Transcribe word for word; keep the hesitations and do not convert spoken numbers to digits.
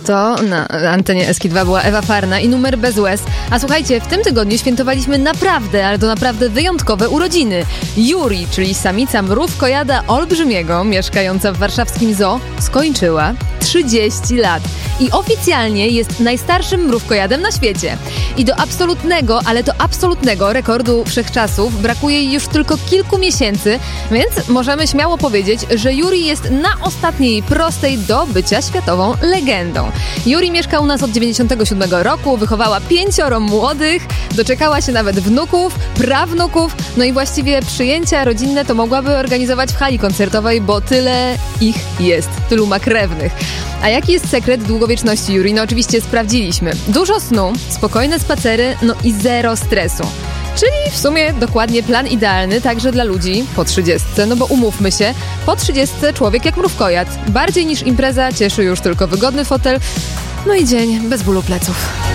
to na antenie S K dwa była Ewa Farna i Numer bez łez. A słuchajcie, w tym tygodniu świętowaliśmy naprawdę, ale to naprawdę wyjątkowe urodziny. Juri, czyli samica mrówkojada olbrzymiego, mieszkająca w warszawskim zoo, skończyła trzydzieści lat. I oficjalnie jest najstarszym mrówkojadem na świecie. I do absolutnego, ale to absolutnego rekordu wszechczasów brakuje jej już tylko kilku miesięcy, więc możemy śmiało powiedzieć, że Juri jest na ostatniej prostej do bycia światową legendą. Juri mieszka u nas od dziewięćdziesiątego siódmego roku, wychowała pięcioro młodych, doczekała się nawet wnuków, prawnuków, no i właściwie przyjęcia rodzinne to mogłaby organizować w hali koncertowej, bo tyle ich jest, tylu ma krewnych. A jaki jest sekret długowieczności Juri? No oczywiście sprawdziliśmy. Dużo snu, spokojne spacery, no i zero stresu. Czyli w sumie dokładnie plan idealny także dla ludzi po trzydziestce, no bo umówmy się, po trzydziestce człowiek jak mrówkojad. Bardziej niż impreza cieszy już tylko wygodny fotel, no i dzień bez bólu pleców.